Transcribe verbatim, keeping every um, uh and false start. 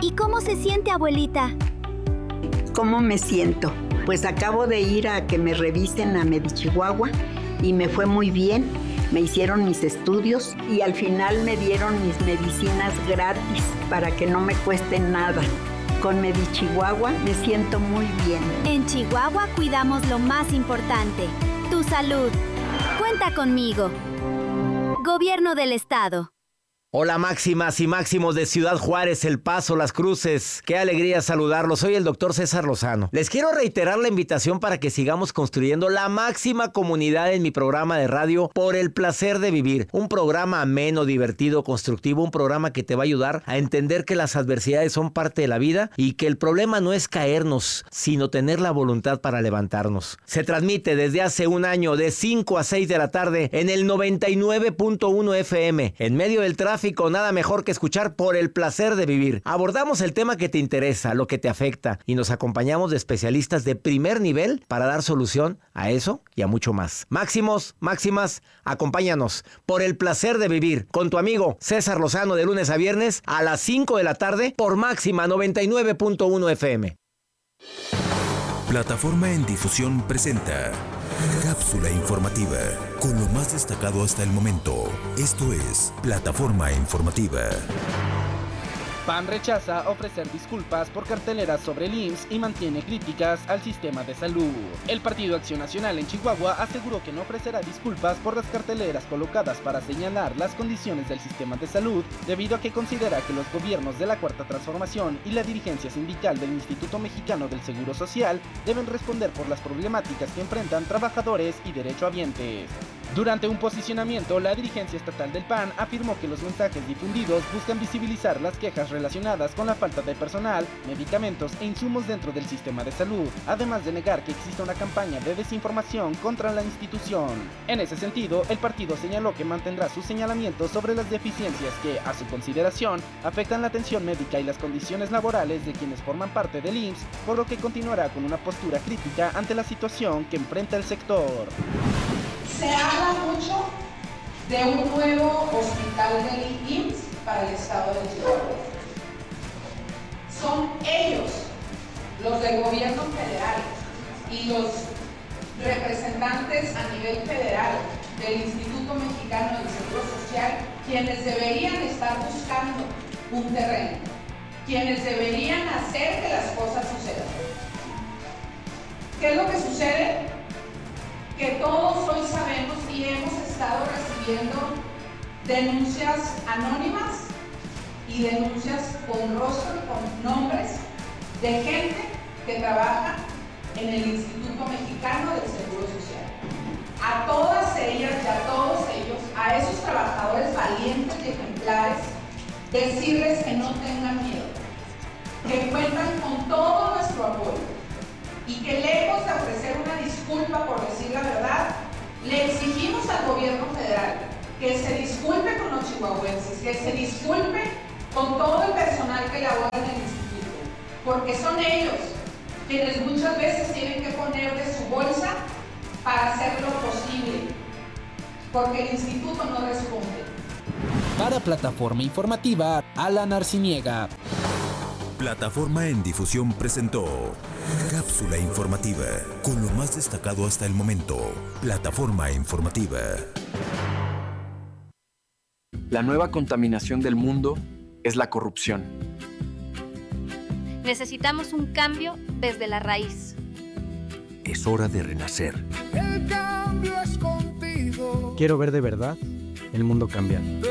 ¿Y cómo se siente, abuelita? ¿Cómo me siento? Pues acabo de ir a que me revisen a Medichihuahua y me fue muy bien. Me hicieron mis estudios y al final me dieron mis medicinas gratis para que no me cueste nada. Con Medichihuahua me siento muy bien. En Chihuahua cuidamos lo más importante, tu salud. Cuenta conmigo. Gobierno del Estado. Hola máximas y máximos de Ciudad Juárez, El Paso, Las Cruces. Qué alegría saludarlos. Soy el doctor César Lozano. Les quiero reiterar la invitación para que sigamos construyendo la máxima comunidad en mi programa de radio Por el Placer de Vivir. Un programa ameno, divertido, constructivo. Un programa que te va a ayudar a entender que las adversidades son parte de la vida y que el problema no es caernos, sino tener la voluntad para levantarnos. Se transmite desde hace un año de cinco a seis de la tarde en el noventa y nueve punto uno F M. En medio del tráfico, nada mejor que escuchar Por el Placer de Vivir. Abordamos el tema que te interesa, lo que te afecta, y nos acompañamos de especialistas de primer nivel para dar solución a eso y a mucho más. Máximos, máximas, acompáñanos Por el Placer de Vivir con tu amigo César Lozano de lunes a viernes a las cinco de la tarde por Máxima noventa y nueve punto uno F M. Plataforma en Difusión presenta Cápsula informativa, con lo más destacado hasta el momento. Esto es Plataforma Informativa. P A N rechaza ofrecer disculpas por carteleras sobre el I M S S y mantiene críticas al sistema de salud. El Partido Acción Nacional en Chihuahua aseguró que no ofrecerá disculpas por las carteleras colocadas para señalar las condiciones del sistema de salud, debido a que considera que los gobiernos de la Cuarta Transformación y la dirigencia sindical del Instituto Mexicano del Seguro Social deben responder por las problemáticas que enfrentan trabajadores y derechohabientes. Durante un posicionamiento, la dirigencia estatal del P A N afirmó que los mensajes difundidos buscan visibilizar las quejas relacionadas con la falta de personal, medicamentos e insumos dentro del sistema de salud, además de negar que existe una campaña de desinformación contra la institución. En ese sentido, el partido señaló que mantendrá sus señalamientos sobre las deficiencias que, a su consideración, afectan la atención médica y las condiciones laborales de quienes forman parte del I M S S, por lo que continuará con una postura crítica ante la situación que enfrenta el sector. Se habla mucho de un nuevo hospital del I M S S para el estado de Chihuahua. Son ellos, los del gobierno federal y los representantes a nivel federal del Instituto Mexicano del Seguro Social, quienes deberían estar buscando un terreno, quienes deberían hacer que las cosas sucedan. ¿Qué es lo que sucede? Que todos hoy sabemos y hemos estado recibiendo denuncias anónimas y denuncias con rostro y con nombres de gente que trabaja en el Instituto Mexicano del Seguro Social. A todas ellas y a todos ellos, a esos trabajadores valientes y ejemplares, decirles que no tengan miedo, que cuentan con todo nuestro apoyo y que lejos de ofrecer una disculpa por decir la verdad, le exigimos al gobierno federal que se disculpe con los chihuahuenses, que se disculpe con todo el personal que labora en el instituto, porque son ellos quienes muchas veces tienen que poner de su bolsa para hacer lo posible, porque el instituto no responde. Para Plataforma Informativa, Alan Arciniega. Plataforma en Difusión presentó Cápsula informativa, con lo más destacado hasta el momento. Plataforma Informativa. La nueva contaminación del mundo es la corrupción. Necesitamos un cambio desde la raíz. Es hora de renacer. El cambio es contigo. Quiero ver de verdad el mundo cambiar.